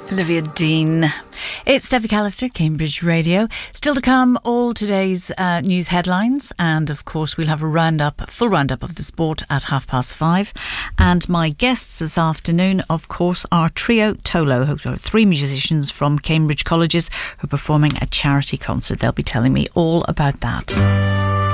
Olivia Dean. It's Steffi Callister, Cambridge Radio. Still to come, all today's news headlines, and of course we'll have a full roundup of the sport at 5:30. And my guests this afternoon, of course, are Trio Tolo, who are three musicians from Cambridge colleges who are performing a charity concert. They'll be telling me all about that.